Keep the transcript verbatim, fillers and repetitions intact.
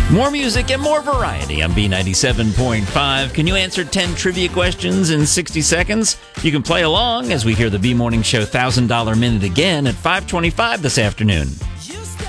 More music and more variety on B ninety-seven point five. Can you answer ten trivia questions in sixty seconds? You can play along as we hear the B Morning Show one thousand dollars Minute again at five twenty-five this afternoon.